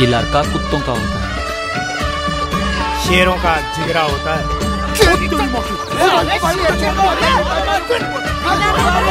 ये लड़का कुत्तों का होता है, शेरों का जिगरा होता है।